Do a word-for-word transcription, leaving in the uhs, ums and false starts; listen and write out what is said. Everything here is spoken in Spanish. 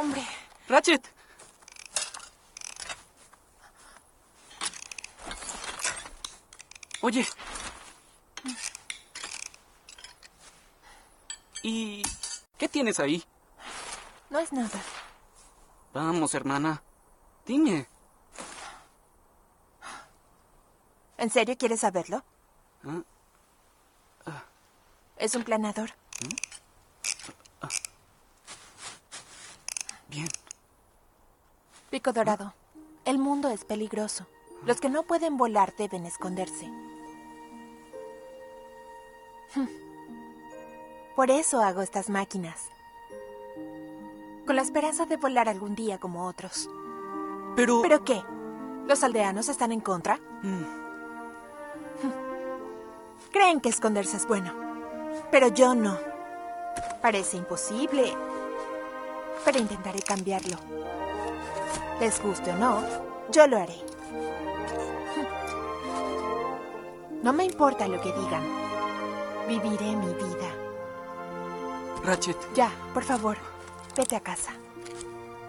hombre. Ratchet. Oye. ¿Y qué tienes ahí? No es nada. Vamos, hermana. Dime. ¿En serio quieres saberlo? ¿Ah? Ah. Es un planador. ¿Mm? Ah. Bien. Pico dorado. El mundo es peligroso. Los que no pueden volar deben esconderse. Por eso hago estas máquinas. Con la esperanza de volar algún día como otros. Pero... ¿Pero qué? ¿Los aldeanos están en contra? Mm. Creen que esconderse es bueno. Pero yo no. Parece imposible. Pero intentaré cambiarlo. Les guste o no, yo lo haré. No me importa lo que digan. Viviré mi vida. Ratchet. Ya, por favor, vete a casa.